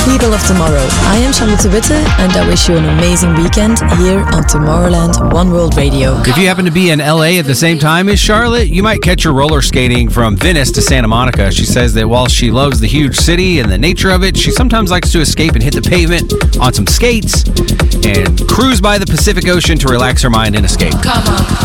People of tomorrow, I am Charlotte Witte and I wish you an amazing weekend here on Tomorrowland One World Radio. If you happen to be in LA at the same time as Charlotte, you might catch her roller skating from Venice to Santa Monica. She says that while she loves the huge city and the nature of it, she sometimes likes to escape and hit the pavement on some skates and cruise by the Pacific Ocean to relax her mind and escape. Come on.